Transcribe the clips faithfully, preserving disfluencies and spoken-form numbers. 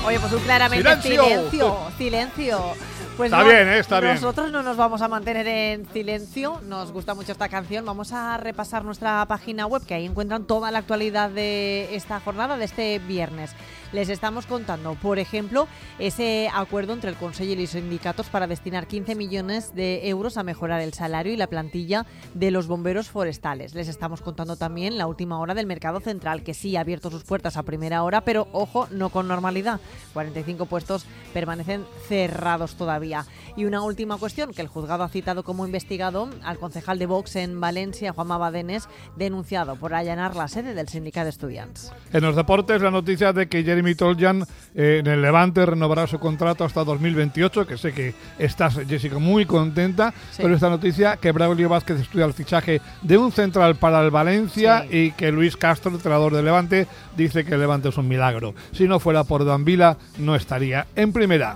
Oye, pues un claramente ¡Silencio! silencio, silencio. Pues está no, bien, ¿eh? Está bien. Nosotros no nos vamos a mantener en silencio, nos gusta mucho esta canción. Vamos a repasar nuestra página web, que ahí encuentran toda la actualidad de esta jornada, de este viernes. Les estamos contando, por ejemplo, ese acuerdo entre el Consejo y los sindicatos para destinar quince millones de euros a mejorar el salario y la plantilla de los bomberos forestales. Les estamos contando también la última hora del mercado central, que sí ha abierto sus puertas a primera hora, pero ojo, no con normalidad. cuarenta y cinco puestos permanecen cerrados todavía. Y una última cuestión, que el juzgado ha citado como investigado al concejal de Vox en Valencia, Juanma Badenes, denunciado por allanar la sede del sindicato de estudiantes. En los deportes, la noticia de que Jeremy Toljan eh, en el Levante renovará su contrato hasta dos mil veintiocho, que sé que estás, Jessica, muy contenta, sí. Pero esta noticia que Braulio Vázquez estudia el fichaje de un central para el Valencia, sí. Y que Luis Castro, entrenador del Levante, dice que el Levante es un milagro. Si no fuera por Dan Vila, no estaría en primera.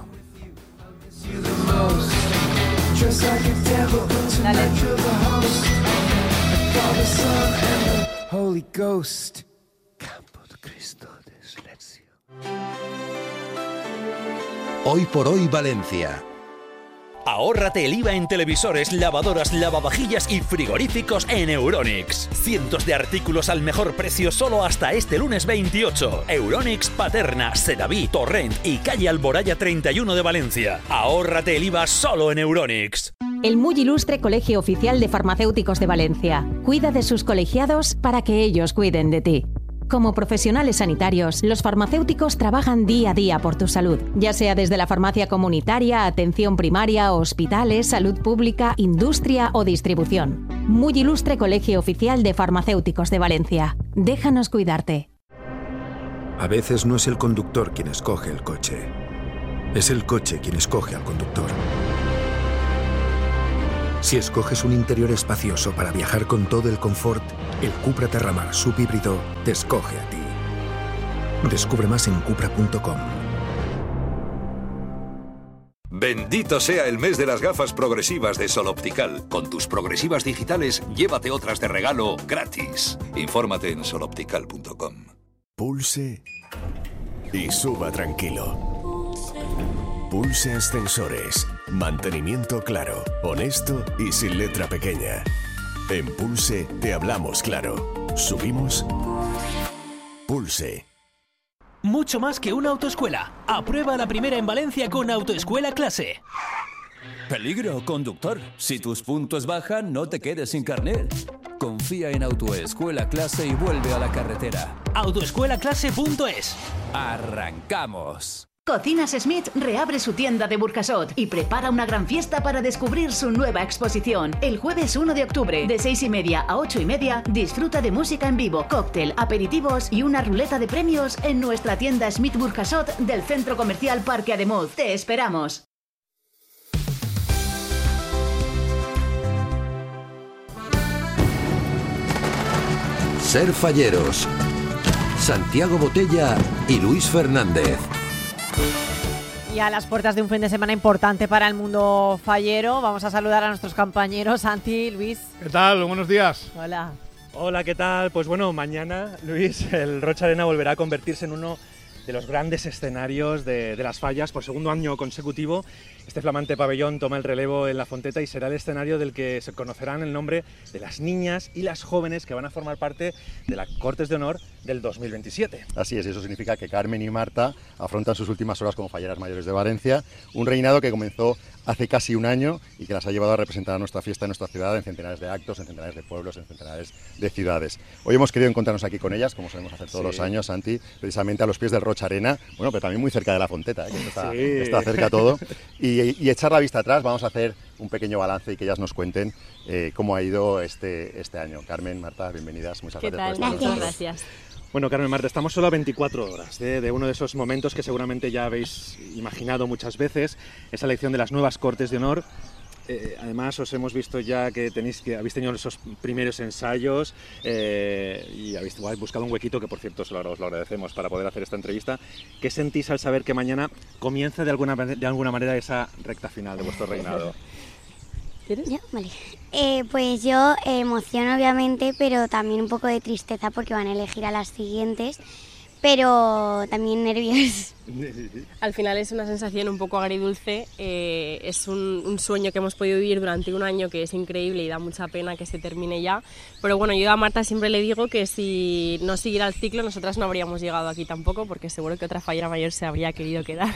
Dale. Holy Ghost. Campo de Cristo de Silencio. Hoy por hoy Valencia. Ahórrate el I V A en televisores, lavadoras, lavavajillas y frigoríficos en Euronics. Cientos de artículos al mejor precio solo hasta este lunes veintiocho. Euronics, Paterna, Sedaví, Torrent y calle Alboraya treinta y uno de Valencia. Ahórrate el I V A solo en Euronics. El muy ilustre Colegio Oficial de Farmacéuticos de Valencia. Cuida de sus colegiados para que ellos cuiden de ti. Como profesionales sanitarios, los farmacéuticos trabajan día a día por tu salud, ya sea desde la farmacia comunitaria, atención primaria, hospitales, salud pública, industria o distribución. Muy ilustre Colegio Oficial de Farmacéuticos de Valencia. Déjanos cuidarte. A veces no es el conductor quien escoge el coche, es el coche quien escoge al conductor. Si escoges un interior espacioso para viajar con todo el confort, el Cupra Terramar subhíbrido te escoge a ti. Descubre más en cupra punto com. Bendito sea el mes de las gafas progresivas de Sol Optical. Con tus progresivas digitales, llévate otras de regalo gratis. Infórmate en sol optical punto com. Pulse y suba tranquilo. Pulse Ascensores. Mantenimiento claro, honesto y sin letra pequeña. En Pulse te hablamos claro. Subimos. Pulse. Mucho más que una autoescuela. Aprueba la primera en Valencia con Autoescuela Clase. Peligro, conductor. Si tus puntos bajan, no te quedes sin carnet. Confía en Autoescuela Clase y vuelve a la carretera. autoescuela clase punto es. ¡Arrancamos! Cocinas Smith reabre su tienda de Burjasot y prepara una gran fiesta para descubrir su nueva exposición. El jueves uno de octubre, de seis y media a ocho y media, disfruta de música en vivo, cóctel, aperitivos y una ruleta de premios en nuestra tienda Smith Burjasot del Centro Comercial Parque Ademuz. ¡Te esperamos! Ser falleros. Santiago Botella y Luis Fernández. Y a las puertas de un fin de semana importante para el mundo fallero, vamos a saludar a nuestros compañeros Santi, Luis. ¿Qué tal? Buenos días. Hola. Hola, ¿qué tal? Pues bueno, mañana, Luis, el Rocha Arena volverá a convertirse en uno de los grandes escenarios de, de las fallas por segundo año consecutivo. Este flamante pabellón toma el relevo en la Fonteta y será el escenario del que se conocerán el nombre de las niñas y las jóvenes que van a formar parte de las Cortes de Honor del dos mil veintisiete. Así es, eso significa que Carmen y Marta afrontan sus últimas horas como falleras mayores de Valencia, un reinado que comenzó hace casi un año y que las ha llevado a representar a nuestra fiesta en nuestra ciudad en centenares de actos, en centenares de pueblos, en centenares de ciudades. Hoy hemos querido encontrarnos aquí con ellas, como solemos hacer todos sí. los años, Santi, precisamente a los pies del Rocha Arena, bueno, pero también muy cerca de la Fonteta, ¿eh? que está, sí. está cerca todo, y, y echar la vista atrás. Vamos a hacer un pequeño balance y que ellas nos cuenten eh, cómo ha ido este, este año. Carmen, Marta, bienvenidas, muchas ¿Qué gracias tal? por estar Gracias. gracias. Bueno, Carmen, Marta, estamos solo a veinticuatro horas de, de uno de esos momentos que seguramente ya habéis imaginado muchas veces, esa elección de las nuevas Cortes de Honor. Eh, además, os hemos visto ya que tenéis que habéis tenido esos primeros ensayos eh, y habéis buscado un huequito, que por cierto os lo, os lo agradecemos para poder hacer esta entrevista. ¿Qué sentís al saber que mañana comienza de alguna, de alguna manera esa recta final de vuestro reinado? ¿Quieres? Ya, vale. Eh, pues yo eh, emoción obviamente, pero también un poco de tristeza porque van a elegir a las siguientes, pero también nervios Al final es una sensación un poco agridulce, eh, es un, un sueño que hemos podido vivir durante un año que es increíble y da mucha pena que se termine ya, pero bueno, yo a Marta siempre le digo que si no siguiera el ciclo nosotras no habríamos llegado aquí tampoco, porque seguro que otra fallera mayor se habría querido quedar.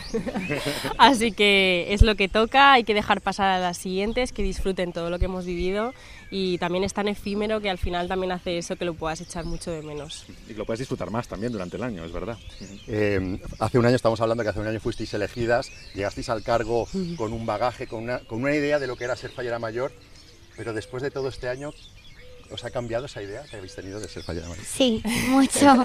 Así que es lo que toca, hay que dejar pasar a las siguientes, que disfruten todo lo que hemos vivido, y también es tan efímero que al final también hace eso que lo puedas echar mucho de menos. Y lo puedes disfrutar más también durante el año, es verdad. Eh, hace un año, estamos hablando que hace un año fuisteis elegidas, llegasteis al cargo con un bagaje, con una, con una idea de lo que era ser fallera mayor, pero después de todo este año, ¿os ha cambiado esa idea que habéis tenido de ser fallera mayor? Sí, mucho.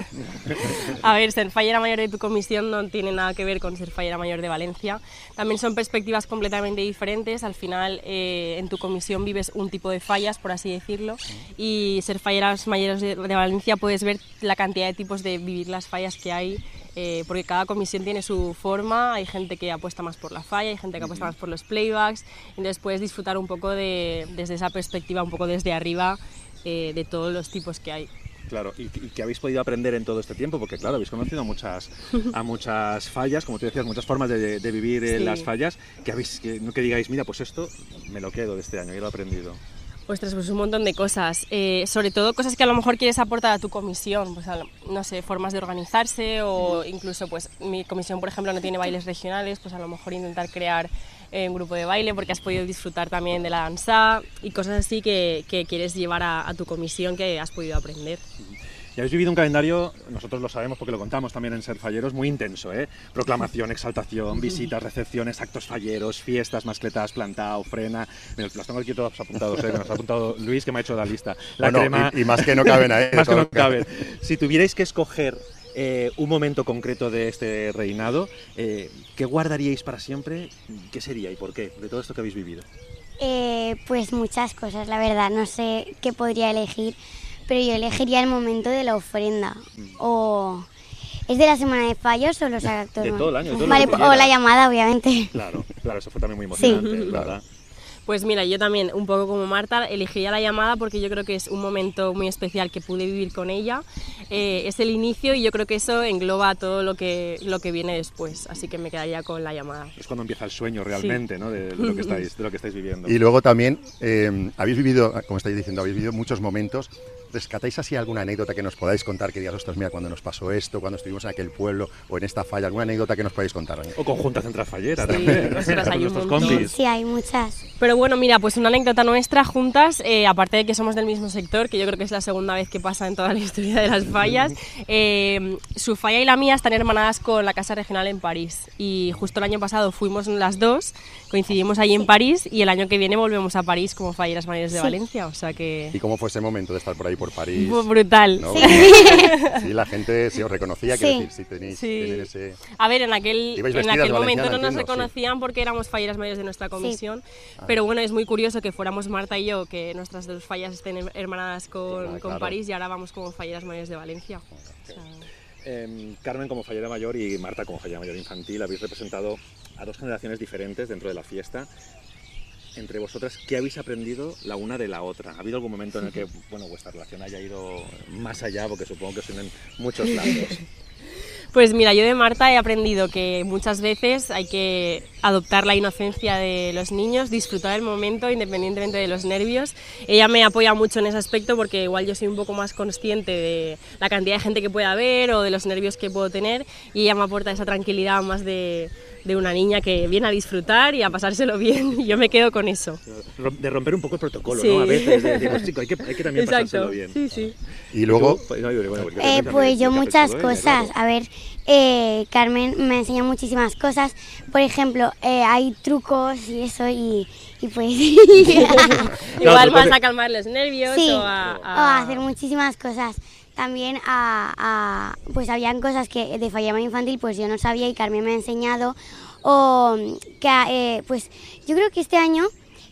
A ver, ser fallera mayor de tu comisión no tiene nada que ver con ser fallera mayor de Valencia. También son perspectivas completamente diferentes. Al final, eh, en tu comisión vives un tipo de fallas, por así decirlo, y ser falleras mayores de, de Valencia puedes ver la cantidad de tipos de vivir las fallas que hay, eh, porque cada comisión tiene su forma. Hay gente que apuesta más por la falla, hay gente que apuesta más por los playbacks, entonces puedes disfrutar un poco de, desde esa perspectiva, un poco desde arriba, Eh, de todos los tipos que hay. Claro, y, y que habéis podido aprender en todo este tiempo, porque claro, habéis conocido a muchas, a muchas fallas, como tú decías, muchas formas de, de vivir eh, sí. las fallas, que habéis, que, no que digáis, mira, pues esto me lo quedo de este año, yo lo he aprendido. Ostras, pues un montón de cosas, eh, sobre todo cosas que a lo mejor quieres aportar a tu comisión, pues a, no sé, formas de organizarse, o incluso pues mi comisión, por ejemplo, no tiene bailes regionales, pues a lo mejor intentar crear eh, un grupo de baile porque has podido disfrutar también de la danza y cosas así que, que quieres llevar a, a tu comisión, que has podido aprender. Y habéis vivido un calendario, nosotros lo sabemos porque lo contamos también en Ser Falleros, muy intenso, ¿eh? Proclamación, exaltación, visitas, recepciones, actos falleros, fiestas, mascletas, plantao, frena... Mira, las tengo aquí todos apuntados, ¿eh? Nos ha apuntado Luis, que me ha hecho la lista. La bueno, crema... y, y más que no caben ahí. Más que no caben. Si tuvierais que escoger eh, un momento concreto de este reinado, eh, ¿qué guardaríais para siempre? ¿Qué sería y por qué, de todo esto que habéis vivido? Eh, pues muchas cosas, la verdad, no sé qué podría elegir, pero yo elegiría el momento de la ofrenda. O ¿es de la semana de fallos o los actos? De todo el año. De todo vale, lo que o la llamada, obviamente. Claro, claro, eso fue también muy emocionante, sí. ¿Verdad? Pues mira, yo también, un poco como Marta, elegiría la llamada porque yo creo que es un momento muy especial que pude vivir con ella. Eh, es el inicio y yo creo que eso engloba todo lo que, lo que viene después, así que me quedaría con la llamada. Es cuando empieza el sueño realmente, sí. ¿no? de, de, lo que estáis, de lo que estáis viviendo. Y luego también, eh, habéis vivido, como estáis diciendo, habéis vivido muchos momentos. ¿Rescatáis así alguna anécdota que nos podáis contar, que digas, ostras, mira, cuando nos pasó esto, cuando estuvimos en aquel pueblo o en esta falla, alguna anécdota que nos podáis contar? O conjuntas entre falleras sí, también. Nosotras hay un montón. Sí, hay muchas. Pero bueno, mira, pues una anécdota nuestra juntas, eh, aparte de que somos del mismo sector, que yo creo que es la segunda vez que pasa en toda la historia de las fallas, eh, su falla y la mía están hermanadas con la Casa Regional en París. Y justo el año pasado fuimos las dos, coincidimos allí en París y el año que viene volvemos a París como falleras mayores de sí. Valencia, o sea que... ¿Y cómo fue ese momento de estar por ahí por París? Brutal. ¿No? Sí. Sí, la gente sí os reconocía, sí. Quiero decir, si tenéis sí. tener ese... A ver, en aquel, en aquel momento no nos entiendo, reconocían sí. porque éramos falleras mayores de nuestra comisión, sí. pero bueno, es muy curioso que fuéramos Marta y yo, que nuestras dos fallas estén hermanadas con, claro, con claro. París, y ahora vamos como falleras mayores de Valencia. O sea... eh, Carmen como fallera mayor y Marta como fallera mayor infantil, habéis representado a dos generaciones diferentes dentro de la fiesta. Entre vosotras, ¿qué habéis aprendido la una de la otra? ¿Ha habido algún momento en el que, bueno, vuestra relación haya ido más allá? Porque supongo que os unen muchos lazos. Pues mira, yo de Marta he aprendido que muchas veces hay que adoptar la inocencia de los niños, disfrutar el momento independientemente de los nervios. Ella me apoya mucho en ese aspecto porque igual yo soy un poco más consciente de la cantidad de gente que pueda haber o de los nervios que puedo tener, y ella me aporta esa tranquilidad más de, de una niña que viene a disfrutar y a pasárselo bien, y yo me quedo con eso. De romper un poco el protocolo, sí. ¿no? A veces, de decir, chico, hay que, hay que también Exacto. pasárselo bien. Sí, sí. Y luego... Eh, pues yo muchas cosas. A ver, eh, Carmen me enseña muchísimas cosas. Por ejemplo, eh, hay trucos y eso, y, y pues... Igual más a calmar los nervios, sí, o, a, a... o a hacer muchísimas cosas. También a, a, pues habían cosas que de fallera infantil pues yo no sabía y Carmen me ha enseñado. O que eh, pues yo creo que este año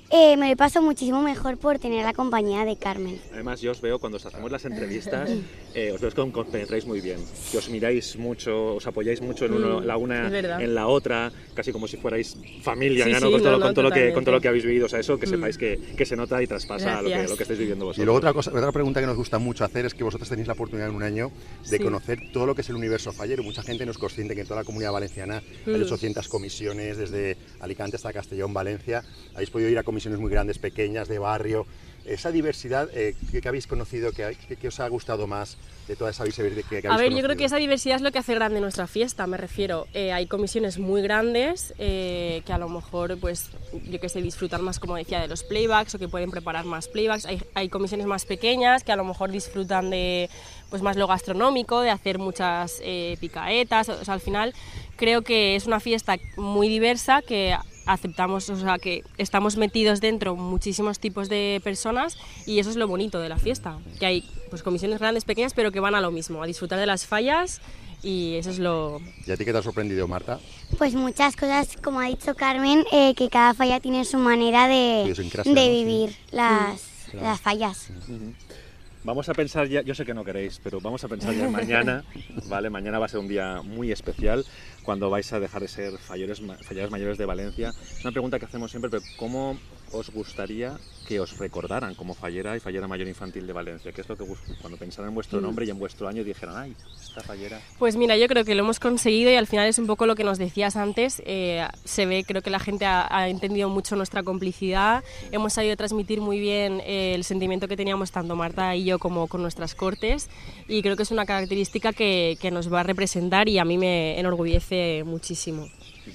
eh, me lo paso muchísimo mejor por tener la compañía de Carmen. Además, yo os veo cuando os hacemos las entrevistas, eh, os veo que os compenetráis muy bien, que os miráis mucho, os apoyáis mucho en uno, la una en la otra, casi como si fuerais familia, sí, ya, ¿no? Sí, con, todo, no, no, con, todo lo que, con todo lo que habéis vivido, o sea, eso que Mm. sepáis que, que se nota y traspasa lo que, lo que estáis viviendo vosotros. Y luego otra cosa, otra pregunta que nos gusta mucho hacer es que vosotros tenéis la oportunidad en un año de Sí. conocer todo lo que es el universo fallero. Mucha gente no es consciente que en toda la comunidad valenciana hay Mm. ochocientas comisiones, desde Alicante hasta Castellón, Valencia. Habéis podido ir a comisiones muy grandes, pequeñas, de barrio. Esa diversidad eh, que, que habéis conocido, que, que, que os ha gustado más de toda esa visibilidad que, que habéis A ver, conocido. yo creo que esa diversidad es lo que hace grande nuestra fiesta, me refiero. Eh, hay comisiones muy grandes eh, que a lo mejor, pues, yo que sé, disfrutan más, como decía, de los playbacks o que pueden preparar más playbacks. Hay, hay comisiones más pequeñas que a lo mejor disfrutan de, pues, más lo gastronómico, de hacer muchas eh, picaetas. O sea, al final creo que es una fiesta muy diversa que aceptamos, o sea, que estamos metidos dentro muchísimos tipos de personas y eso es lo bonito de la fiesta, que hay pues comisiones grandes, pequeñas, pero que van a lo mismo, a disfrutar de las fallas y eso es lo... ¿Y a ti qué te ha sorprendido, Marta? Pues muchas cosas, como ha dicho Carmen, eh, que cada falla tiene su manera de, Idiosincrasia, de ¿no? vivir Sí. las, Claro. las fallas. Ujú. Vamos a pensar ya, yo sé que no queréis, pero vamos a pensar ya en mañana, ¿vale? Mañana va a ser un día muy especial, cuando vais a dejar de ser falleros, falleros mayores de Valencia. Es una pregunta que hacemos siempre, pero ¿cómo os gustaría que os recordaran como fallera y fallera mayor infantil de Valencia? ¿Qué es lo que bus- cuando pensaran en vuestro Mm. nombre y en vuestro año dijeran, ay, esta fallera? Pues mira, yo creo que lo hemos conseguido y al final es un poco lo que nos decías antes. Eh, se ve, creo que la gente ha, ha entendido mucho nuestra complicidad. Hemos sabido transmitir muy bien eh, el sentimiento que teníamos tanto Marta y yo como con nuestras cortes y creo que es una característica que, que nos va a representar y a mí me enorgullece muchísimo.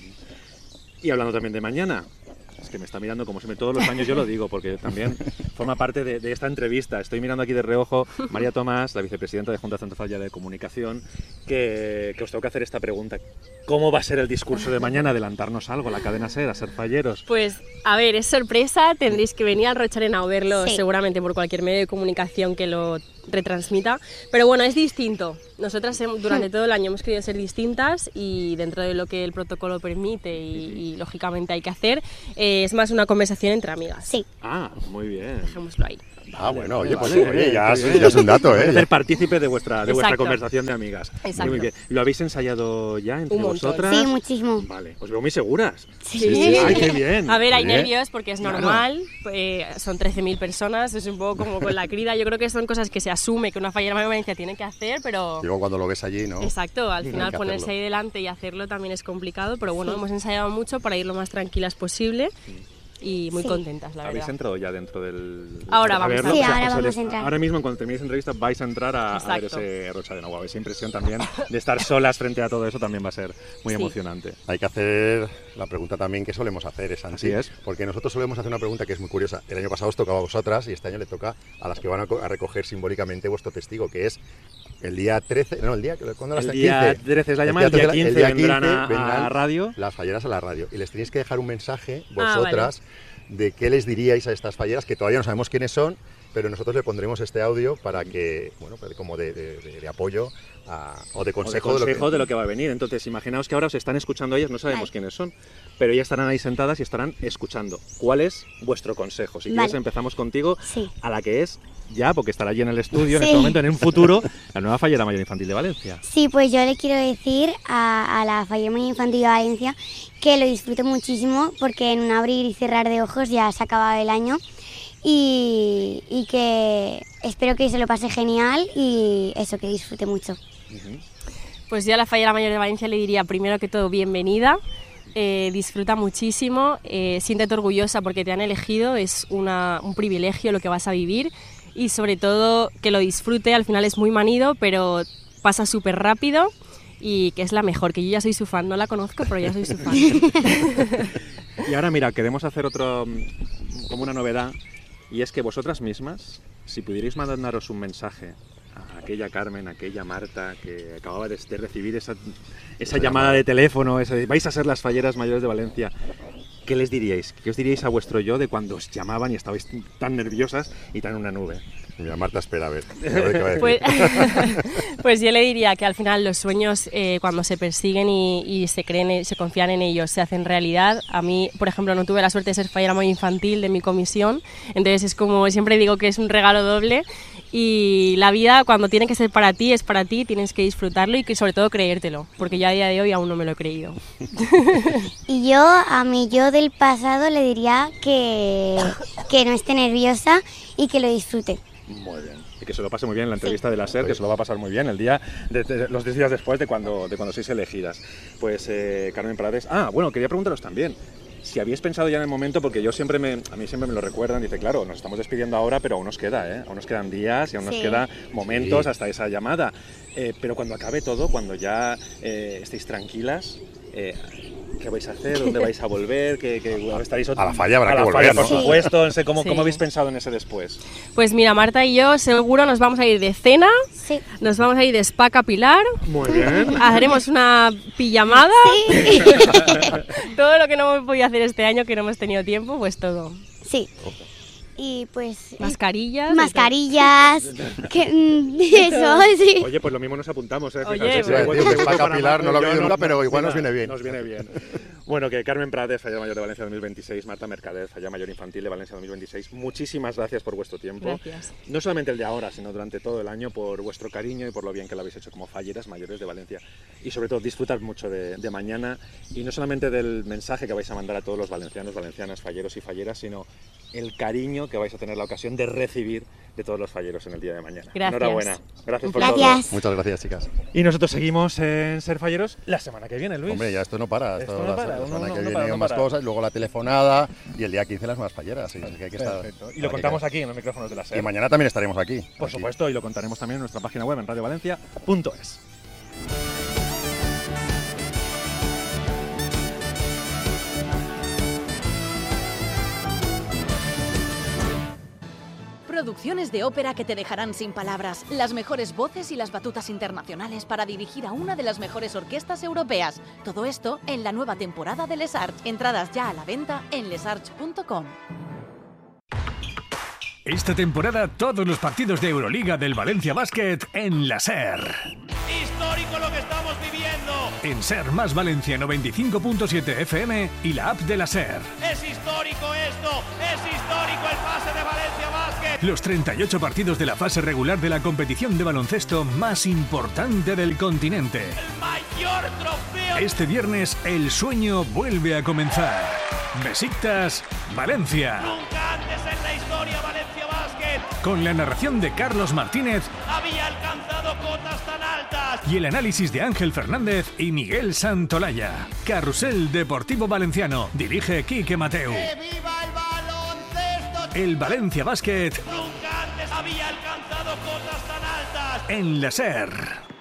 Y hablando también de mañana, es que me está mirando como siempre, todos los años yo lo digo, porque también forma parte de, de esta entrevista. Estoy mirando aquí de reojo María Tomás, la vicepresidenta de Junta Central de Comunicación, que, que os tengo que hacer esta pregunta. ¿Cómo va a ser el discurso de mañana? Adelantarnos algo, la cadena SER, a ser falleros. Pues, a ver, es sorpresa, tendréis que venir al Rocharena o verlo Sí. seguramente por cualquier medio de comunicación que lo retransmita, pero bueno, es distinto. Nosotras hem- durante todo el año hemos querido ser distintas y dentro de lo que el protocolo permite y, y lógicamente hay que hacer, eh, es más una conversación entre amigas. Sí. Ah, muy bien. Dejémoslo ahí. Ah, bueno, oye, pues Vale, oye, ya, qué es, bien. ya es un dato, ¿eh? Ser partícipe de vuestra, de vuestra Exacto. conversación de amigas. Exacto. Muy bien. ¿Lo habéis ensayado ya entre Un montón. vosotras? Sí, muchísimo. Vale, os veo muy seguras. Sí. Ay, qué bien. A ver, hay Muy bien. nervios porque es Claro. normal, eh, son trece mil personas, es un poco como con la crida. Yo creo que son cosas que se asume que una fallera mayor de Valencia tiene que hacer, pero... Y luego cuando lo ves allí, ¿no? Exacto, al Hay final que ponerse hacerlo. ahí delante y hacerlo también es complicado, pero bueno, Sí. hemos ensayado mucho para ir lo más tranquilas posible y muy Sí. contentas, la ¿Habéis verdad. entrado ya dentro del...? Ahora vamos verlo? a- Sí, O sea, ahora o sea, vamos les- a entrar. Ahora mismo, cuando terminéis entrevista, vais a entrar a, a ver Exacto. ese Rocharena. Guau, esa impresión también de estar solas frente a todo eso también va a ser muy Sí. emocionante. Hay que hacer la pregunta también que solemos hacer, es Así es. Porque nosotros solemos hacer una pregunta que es muy curiosa. El año pasado os tocaba a vosotras y este año le toca a las que van a, co- a recoger simbólicamente vuestro testigo, que es el día trece, no, el día, ¿cuándo El las día trece es la llamada, el día quince vendrán a- a radio. las falleras a la radio y les tenéis que dejar un mensaje Ah, vosotras de qué les diríais a estas falleras, que todavía no sabemos quiénes son, pero nosotros le pondremos este audio para que, bueno, pues como de, de- de- de apoyo a- o de consejo, O de, consejo de, lo que, de lo que va a venir. Entonces, imaginaos que ahora os están escuchando ellas, no sabemos Vale. quiénes son, pero ellas estarán ahí sentadas y estarán escuchando. ¿Cuál es vuestro consejo? Si Vale. quieres, empezamos contigo, Sí. a la que es ya, porque estará allí en el estudio en Sí. este momento, en un futuro, la nueva fallera mayor infantil de Valencia. Sí, pues yo le quiero decir a, a la fallera mayor infantil de Valencia que lo disfrute muchísimo porque en un abrir y cerrar de ojos ya se ha acabado el año y, y que espero que se lo pase genial y eso, que disfrute mucho. Pues yo a la fallera mayor de Valencia le diría primero que todo bienvenida, eh, disfruta muchísimo, eh, siéntete orgullosa porque te han elegido, es una, un privilegio lo que vas a vivir y sobre todo que lo disfrute, al final es muy manido pero pasa súper rápido y que es la mejor, que yo ya soy su fan, no la conozco pero ya soy su fan. Y ahora, mira, queremos hacer otro, mm, como una novedad, y es que vosotras mismas, si pudierais mandaros un mensaje a aquella Carmen, a aquella Marta, que acababa de, de recibir esa, esa llamada de teléfono, esa de, vais a ser las falleras mayores de Valencia, ¿qué les diríais? ¿Qué os diríais a vuestro yo de cuando os llamaban y estabais tan nerviosas y tan en una nube? Mira, Marta espera a ver. A ver qué va a decir. Pues, pues yo le diría que al final los sueños, eh, cuando se persiguen y, y se creen, se confían en ellos, se hacen realidad. A mí, por ejemplo, no tuve la suerte de ser fallera mayor infantil de mi comisión, entonces es como, siempre digo que es un regalo doble. Y la vida, cuando tiene que ser para ti, es para ti, tienes que disfrutarlo y que sobre todo creértelo, porque yo a día de hoy aún no me lo he creído. Y yo, a mi yo del pasado, le diría que, que no esté nerviosa y que lo disfrute. Muy bien. Y que se lo pase muy bien en la entrevista sí. de la SER, que se lo va a pasar muy bien el día, de, de, los diez días después de cuando, de cuando sois elegidas. Pues eh, Carmen Prades. Ah, bueno, quería preguntaros también. Si habéis pensado ya en el momento, porque yo siempre me, a mí siempre me lo recuerdan, dice, claro, nos estamos despidiendo ahora, pero aún nos queda, ¿eh? Aún nos quedan días y aún sí. nos quedan momentos sí. hasta esa llamada. Eh, pero cuando acabe todo, cuando ya eh, estéis tranquilas, eh, ¿qué vais a hacer? ¿Dónde vais a volver? ¿Qué, qué, estaréis a la falla habrá a que la volver, falla, ¿no? por supuesto. No sé, ¿cómo, sí. ¿Cómo habéis pensado en ese después? Pues mira, Marta y yo seguro nos vamos a ir de cena, sí. nos vamos a ir de spa capilar. Muy bien. Haremos una pijamada. Sí. Todo lo que no hemos podido hacer este año, que no hemos tenido tiempo, pues todo. Sí. Y pues... Mascarillas. Mascarillas. que, eso, sí. Oye, pues lo mismo nos apuntamos, ¿eh? Oye, sí, pues, sí, para capilar no lo veo nunca, pero igual nos viene bien. Nos viene bien. Bueno, que Carmen Prades, Fallera Mayor de Valencia dos mil veintiséis, Marta Mercader, Fallera Mayor Infantil de Valencia dos mil veintiséis, muchísimas gracias por vuestro tiempo. Gracias. No solamente el de ahora, sino durante todo el año, por vuestro cariño y por lo bien que lo habéis hecho como falleras mayores de Valencia. Y sobre todo, disfrutar mucho de, de mañana, y no solamente del mensaje que vais a mandar a todos los valencianos, valencianas, falleros y falleras, sino el cariño que vais a tener la ocasión de recibir de todos los falleros en el día de mañana. Gracias. Enhorabuena. Gracias por gracias. todo. Muchas gracias, chicas. Y nosotros seguimos en Ser Falleros la semana que viene, Luis. Hombre, ya esto no para. Esto, Esto no la, para, la semana no, que no viene para, no más para. cosas, y luego la telefonada y el día quince las más falleras. Sí, que hay que estar, y lo contamos aquí en los micrófonos de la SER. Y mañana también estaremos aquí. Por aquí. supuesto, y lo contaremos también en nuestra página web en radio valencia punto es. Producciones de ópera que te dejarán sin palabras, las mejores voces y las batutas internacionales para dirigir a una de las mejores orquestas europeas. Todo esto en la nueva temporada de Les Arts. Entradas ya a la venta en les arts punto com. Esta temporada todos los partidos de Euroliga del Valencia Basket en la SER. Histórico lo que estamos viviendo. En SER más Valencia noventa y cinco punto siete F M y la app de la SER. Es histórico esto, es histórico el pase de Valencia Basket. Los treinta y ocho partidos de la fase regular de la competición de baloncesto más importante del continente. El mayor trofeo. Este viernes el sueño vuelve a comenzar. Besiktas, Valencia. Nunca antes en la historia Valencia Basket. Con la narración de Carlos Martínez. Había alcanzado cotas tan altas. Y el análisis de Ángel Fernández y Miguel Santolaya. Carrusel Deportivo Valenciano. Dirige Quique Mateu. ¡Que viva el baloncesto! El Valencia Basket. Nunca antes había alcanzado cotas tan altas. En la SER.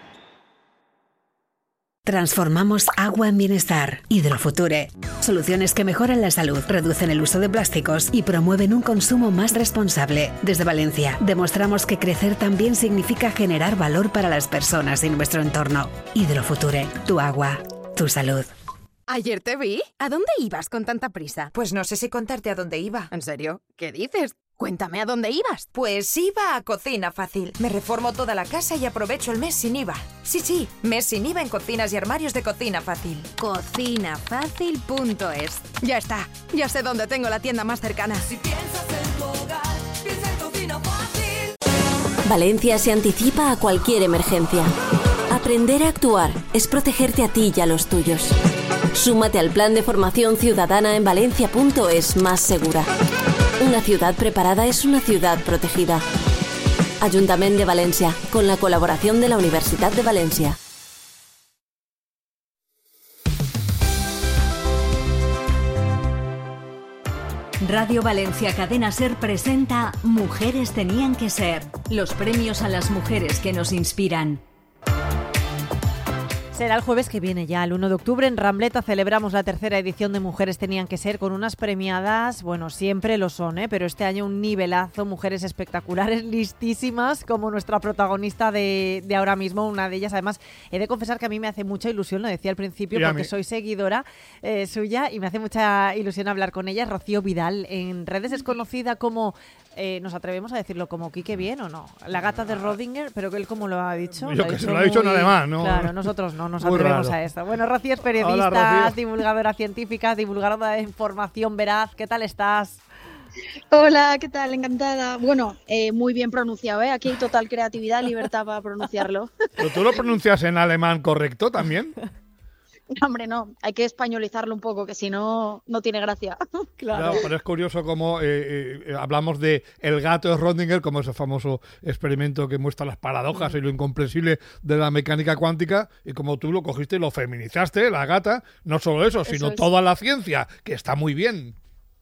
Transformamos agua en bienestar. Hidrofuture. Soluciones que mejoran la salud, reducen el uso de plásticos y promueven un consumo más responsable. Desde Valencia, demostramos que crecer también significa generar valor para las personas y nuestro entorno. Hidrofuture. Tu agua. Tu salud. Ayer te vi. ¿A dónde ibas con tanta prisa? Pues no sé si contarte a dónde iba. ¿En serio? ¿Qué dices? Cuéntame a dónde ibas. Pues iba a Cocina Fácil. Me reformo toda la casa y aprovecho el mes sin I V A. Sí, sí, mes sin I V A en cocinas y armarios de Cocina Fácil. cocina fácil punto es. Ya está, ya sé dónde tengo la tienda más cercana. Si piensas en tu hogar, piensa en Cocina Fácil. Valencia se anticipa a cualquier emergencia. Aprender a actuar es protegerte a ti y a los tuyos. Súmate al plan de formación ciudadana en valencia punto es más segura. Una ciudad preparada es una ciudad protegida. Ayuntamiento de Valencia, con la colaboración de la Universidad de Valencia. Radio Valencia Cadena SER presenta Mujeres tenían que ser, los premios a las mujeres que nos inspiran. Será el jueves que viene ya, el uno de octubre, en Rambleta celebramos la tercera edición de Mujeres tenían que ser, con unas premiadas, bueno, siempre lo son, ¿eh? Pero este año un nivelazo, mujeres espectaculares, listísimas, como nuestra protagonista de, de ahora mismo, una de ellas. Además, he de confesar que a mí me hace mucha ilusión, lo decía al principio, porque soy seguidora eh, suya y me hace mucha ilusión hablar con ella. Rocío Vidal, en redes es conocida como Eh, ¿Nos atrevemos a decirlo como Quique bien o no? La gata de Rodinger, pero que él como lo ha dicho. Yo que se lo ha dicho en alemán, ¿no? Claro, nosotros no nos Muy atrevemos raro. a esto. Bueno, Rocío es periodista, Hola, Rocío. divulgadora científica, divulgadora de información veraz. ¿Qué tal estás? Hola, ¿qué tal? Encantada. Bueno, eh, muy bien pronunciado, ¿eh? Aquí hay total creatividad, libertad para pronunciarlo. ¿Pero tú lo pronuncias en alemán correcto también? Hombre, no, hay que españolizarlo un poco, que si no, no tiene gracia. Claro, pero es curioso cómo eh, eh, hablamos de el gato de Schrödinger, como ese famoso experimento que muestra las paradojas Mm. y lo incomprensible de la mecánica cuántica, y como tú lo cogiste y lo feminizaste, la gata, no solo eso, Eso sino es. toda la ciencia, que está muy bien.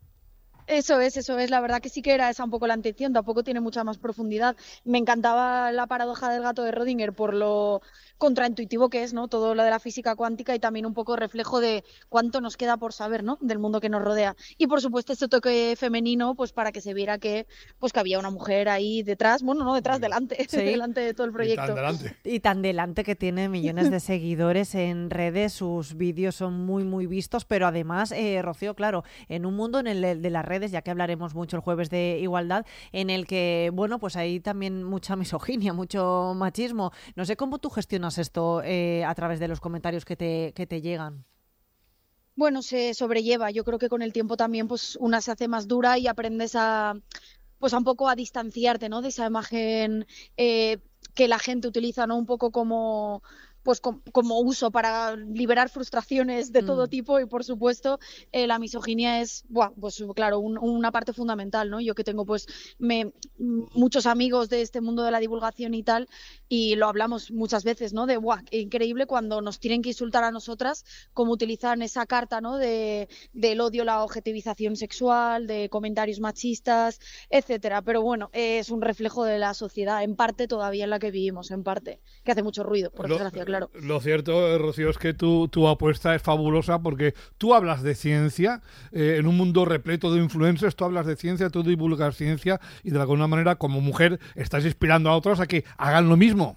Eso es, eso es. La verdad que sí que era esa un poco la intención, tampoco tiene mucha más profundidad. Me encantaba la paradoja del gato de Rödinger por lo contraintuitivo que es, ¿no? Todo lo de la física cuántica y también un poco reflejo de cuánto nos queda por saber, ¿no? Del mundo que nos rodea. Y por supuesto este toque femenino, pues para que se viera que, pues que había una mujer ahí detrás, bueno, no detrás, delante, Sí. delante de todo el proyecto. Y tan delante que tiene millones de seguidores en redes, sus vídeos son muy, muy vistos, pero además, eh, Rocío, claro, en un mundo en el de las redes, ya que hablaremos mucho el jueves de igualdad, en el que, bueno, pues hay también mucha misoginia, mucho machismo. No sé cómo tú gestionas esto eh, a través de los comentarios que te, que te llegan. Bueno, se sobrelleva. Yo creo que con el tiempo también pues una se hace más dura y aprendes a pues a un poco a distanciarte, ¿no? De esa imagen eh, que la gente utiliza, ¿no? Un poco como pues com- como uso para liberar frustraciones de todo Mm. tipo y por supuesto eh, la misoginia es, buah, pues claro, un- una parte fundamental, ¿no? Yo que tengo pues me, muchos amigos de este mundo de la divulgación y tal y lo hablamos muchas veces, ¿no? De, buah, qué increíble cuando nos tienen que insultar a nosotras, cómo utilizan esa carta, ¿no? De, del odio, la objetivización sexual, de comentarios machistas, etcétera. Pero bueno, eh, es un reflejo de la sociedad, en parte todavía en la que vivimos, en parte, que hace mucho ruido, por Lo- desgracia, claro. Lo cierto, eh, Rocío, es que tu, tu apuesta es fabulosa porque tú hablas de ciencia, eh, en un mundo repleto de influencers, tú hablas de ciencia, tú divulgas ciencia y de alguna manera como mujer estás inspirando a otros a que hagan lo mismo.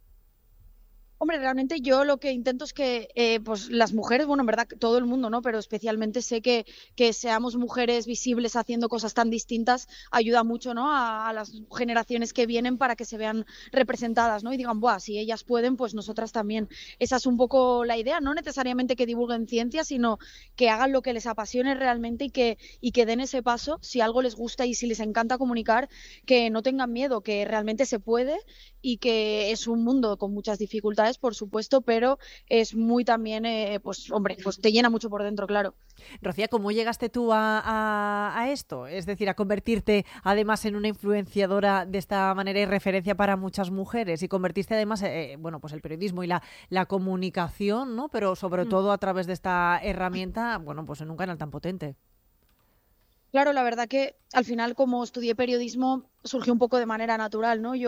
Hombre, realmente yo lo que intento es que eh, pues las mujeres, bueno, en verdad todo el mundo, ¿no? Pero especialmente sé que, que seamos mujeres visibles haciendo cosas tan distintas ayuda mucho, ¿no? A, a las generaciones que vienen para que se vean representadas, ¿no? Y digan, buah, si ellas pueden, pues nosotras también. Esa es un poco la idea, no necesariamente que divulguen ciencia, sino que hagan lo que les apasione realmente y que, y que den ese paso, si algo les gusta y si les encanta comunicar, que no tengan miedo, que realmente se puede y que es un mundo con muchas dificultades, por supuesto, pero es muy también, eh, pues hombre, pues te llena mucho por dentro, claro. Rocía, ¿cómo llegaste tú a, a, a esto? Es decir, a convertirte además en una influenciadora de esta manera y referencia para muchas mujeres y convertiste además, eh, bueno, pues el periodismo y la, la comunicación, ¿no? Pero sobre Mm. todo a través de esta herramienta, bueno, pues en un canal tan potente. Claro, la verdad que al final como estudié periodismo surgió un poco de manera natural, ¿no? Yo